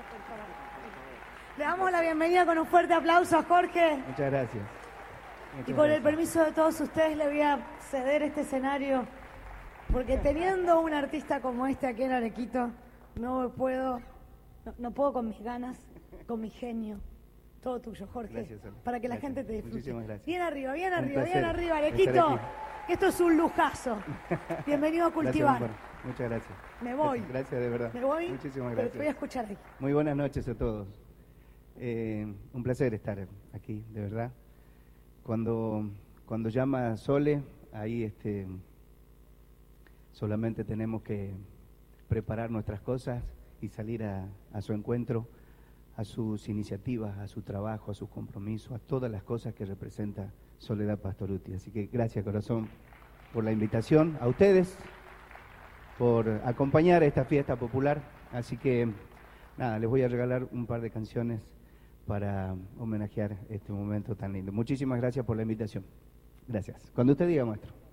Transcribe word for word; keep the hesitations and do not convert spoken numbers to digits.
Le damos la bienvenida con un fuerte aplauso a Jorge. Muchas gracias. Muchas Y con gracias. el permiso de todos ustedes le voy a ceder este escenario, porque teniendo un artista como este aquí en Arequito, no puedo, no, no puedo con mis ganas, con mi genio. Todo tuyo, Jorge. Gracias, Ale. Para que la Gracias. gente te disfrute. Muchísimas gracias. Bien arriba, bien Un arriba, bien placer arriba, estar Arequito. aquí. Esto es un lujazo. Bienvenido a cultivar. Gracias, amor. Muchas gracias. Me voy. Gracias, de verdad. Me voy, Muchísimas pero gracias. te voy a escuchar ahí. Muy buenas noches a todos. Eh, un placer estar aquí, de verdad. Cuando, cuando llama Sole, ahí este, solamente tenemos que preparar nuestras cosas y salir a, a su encuentro, a sus iniciativas, a su trabajo, a sus compromisos, a todas las cosas que representa Soledad Pastorutti. Así que gracias, corazón, por la invitación, a ustedes, por acompañar esta fiesta popular. Así que, nada, les voy a regalar un par de canciones para homenajear este momento tan lindo. Muchísimas gracias por la invitación. Gracias. Cuando usted diga, maestro.